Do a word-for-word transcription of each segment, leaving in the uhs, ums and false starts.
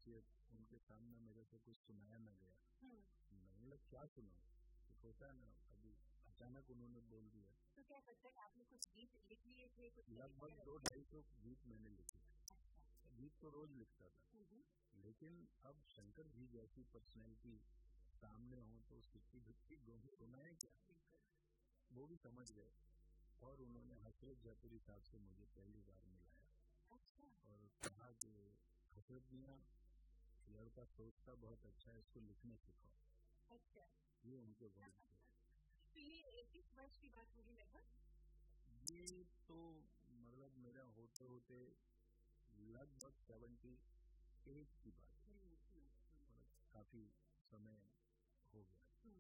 खासियत उनके सामने मेरे से कुछ सुनाया ना गया। मैंने बोला क्या सुनाऊं, कुछ होता है ना, अभी अचानक उन्होंने बोल दिया। तो क्या सच है आपने कुछ गीत लिख लिए थे? कुछ लगभग दो ढाई सौ गीत मैंने लिखे थे। अच्छा। गीत तो रोज लिखता था, लेकिन अब शंकर जी जैसी पर्सनैलिटी सामने हो तो सिक्की भिक्की गुम सुनाए क्या, वो भी समझ गए। और उन्होंने हसरत जयपुरी साहब से मुझे पहली बार मिलाया। अच्छा। और कहा कि हसरत मियां, लड़का सोचता बहुत अच्छा है, इसको लिखने सिखाओ। अच्छा। ये उनके वर्ड थे। तो ये किस वर्ष की बात होगी लगभग? ये तो मतलब मेरा होते होते लगभग सेवेंटी एट की बात है, मतलब काफी समय हो गया।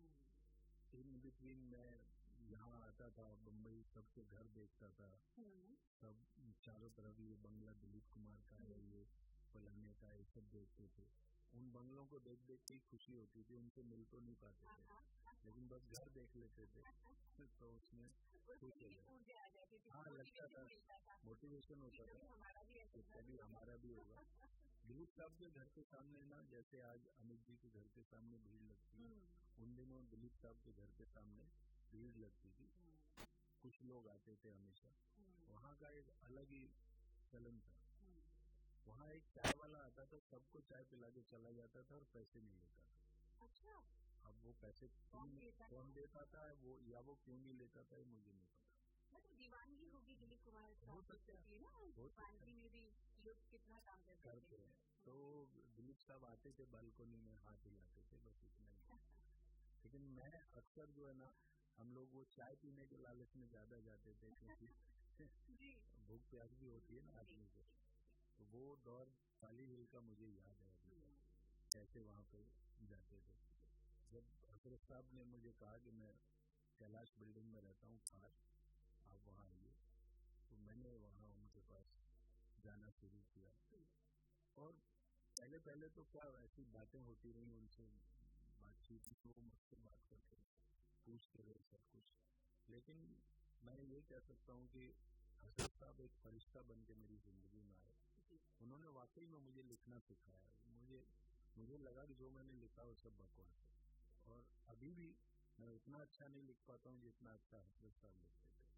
इन बिटवीन मैं यहाँ आता था, बम्बई सबके घर देखता था, सब चारों तरफ ये बंगला दिलीप कुमार का है, ये फलाने का, ये सब देखते थे। उन बंगलों को देख देख के खुशी होती थी, उनसे मिल तो नहीं पाते थे, लेकिन बस घर देख लेते थे तो उसमें खुश हो जाते। हाँ, लगता था, मोटिवेशन होता था कि कभी हमारा भी होगा। दिलीप साहब के घर के सामने ना, जैसे आज अमित जी के घर के सामने भीड़ लगती है, उन दिनों दिलीप साहब के घर के सामने भीड़ लगती थी। कुछ लोग आते थे हमेशा। वहाँ का एक अलग ही चलन था। वहाँ एक चाय वाला आता था, सबको चाय पिला के चला जाता था और पैसे नहीं लेता था। अच्छा। अब वो पैसे कौन कौन देता था, वो या वो क्यों नहीं लेता था, ये मुझे नहीं पता। मतलब दीवानगी होगी दिलीप कुमार साहब की ना, दीवानगी में भी लोग कितना काम करते हैं। तो दिलीप साहब आते थे, बालकोनी में हाथ हिलाते थे, बस इतना ही। लेकिन मैं अक्सर जो है ना, हम लोग वो चाय पीने के लालच में ज्यादा जाते थे, क्योंकि भूख प्यास भी होती है ना आदमी को। तो वो दौर काली हिल का मुझे याद है अभी, कैसे वहाँ पे जाते थे। जब हजरत साहब ने मुझे कहा कि मैं कैलाश बिल्डिंग में रहता हूँ, खास आप वहाँ आइए, तो मैंने वहाँ उनके पास जाना शुरू किया। और पहले पहले तो क्या ऐसी बातें होती रही, उनसे बातचीत तो मुझसे बात करते पूछते रहे सब कुछ। लेकिन मैं ये कह सकता हूँ कि हजरत साहब एक फरिश्ता बन के मेरी जिंदगी में आए। उन्होंने वाकई में मुझे लिखना सिखाया। मुझे मुझे लगा कि जो मैंने लिखा वो सब बकवास है, और अभी भी मैं उतना अच्छा नहीं लिख पाता हूँ जितना अच्छा हजरत साहब लिखते थे।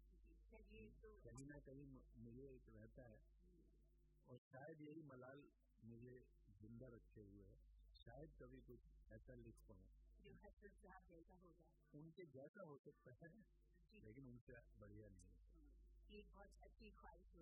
कहीं ना कहीं मुझे एक रहता है, और शायद यही मलाल मुझे जिंदा रखे हुए है, शायद कभी कुछ ऐसा लिख पाऊँ जो हजरत साहब जैसा होगा। उनके जैसा हो सकता है, लेकिन उनसे बढ़िया नहीं। एक बहुत अच्छी ख्वाहिश